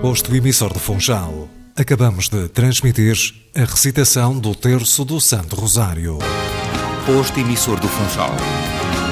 Posto emissor do Funchal. Acabamos de transmitir a recitação do Terço do Santo Rosário. Posto emissor do Funchal.